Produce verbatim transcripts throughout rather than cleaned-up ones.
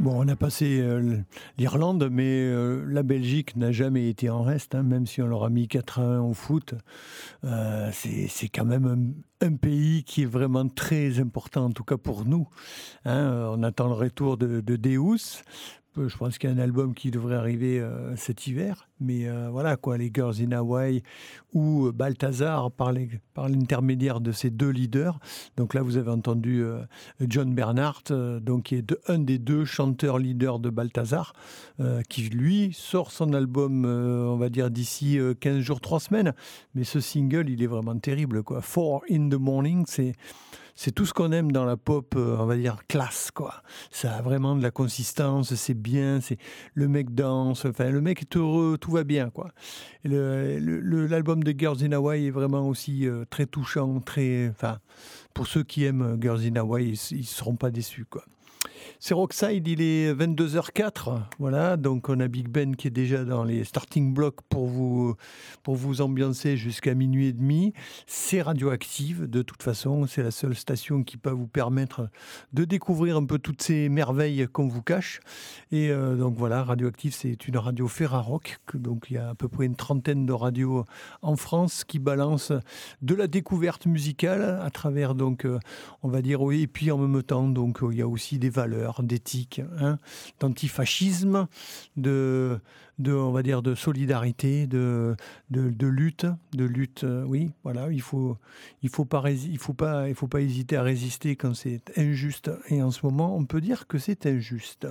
Bon, on a passé euh, l'Irlande, mais euh, la Belgique n'a jamais été en reste, hein, même si on leur a mis quatre à un au foot. Euh, c'est, c'est quand même un, un pays qui est vraiment très important, en tout cas pour nous. Hein. Euh, on attend le retour de, de Deus. Euh, Je pense qu'il y a un album qui devrait arriver euh, cet hiver. Mais euh, voilà, quoi, les Girls in Hawaii ou Balthazar par, les, par l'intermédiaire de ces deux leaders. Donc là, vous avez entendu euh, John Bernhardt, euh, donc, qui est de, un des deux chanteurs leaders de Balthazar, euh, qui lui sort son album, euh, on va dire, d'ici euh, quinze jours, trois semaines. Mais ce single, il est vraiment terrible, quoi. Four in the Morning, c'est... C'est tout ce qu'on aime dans la pop, euh, on va dire, classe, quoi. Ça a vraiment de la consistance, c'est bien, c'est le mec danse, enfin, le mec est heureux, tout va bien, quoi. Et le, le- le- l'album de Girls in Hawaii est vraiment aussi euh, très touchant, très... Enfin, pour ceux qui aiment euh, Girls in Hawaii, ils ne seront pas déçus, quoi. C'est Rockside, il est vingt-deux heures quatre, voilà, donc on a Big Ben qui est déjà dans les starting blocks pour vous, pour vous ambiancer jusqu'à minuit et demi. C'est Radioactive, de toute façon, c'est la seule station qui peut vous permettre de découvrir un peu toutes ces merveilles qu'on vous cache. Et euh, donc voilà, Radioactive, c'est une radio Ferrarock, que- donc il y a à peu près une trentaine de radios en France qui balancent de la découverte musicale à travers, donc, euh, on va dire, oui, et puis en même temps, donc, euh, il y a aussi des valeurs, d'éthique, hein, d'antifascisme, de, de, on va dire, de solidarité, de, de, de lutte, de lutte, euh, oui, voilà, il faut, il faut pas, rési- il faut pas, il faut pas hésiter à résister quand c'est injuste, et en ce moment, on peut dire que c'est injuste.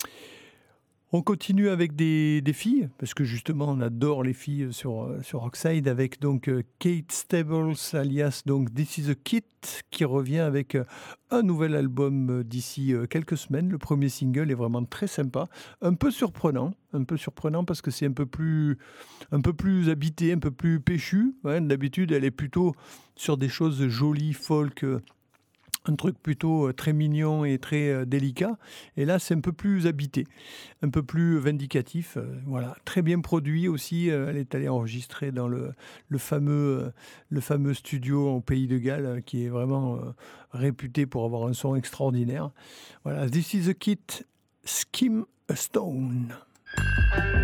On continue avec des, des filles, parce que justement on adore les filles sur, euh, sur Rockside, avec donc euh, Kate Stables alias donc This Is a Kit, qui revient avec euh, un nouvel album euh, d'ici euh, quelques semaines. Le premier single est vraiment très sympa, un peu surprenant, un peu surprenant parce que c'est un peu plus, un peu plus habité, un peu plus péchu. Ouais, d'habitude elle est plutôt sur des choses jolies, folk, euh, un truc plutôt euh, très mignon et très euh, délicat. Et là, c'est un peu plus habité, un peu plus vindicatif. euh, voilà, très bien produit aussi. euh, elle est allée enregistrer dans le, le fameux, euh, le fameux studio au Pays de Galles, euh, qui est vraiment euh, réputé pour avoir un son extraordinaire. Voilà, This is a Kit, Skim a Stone.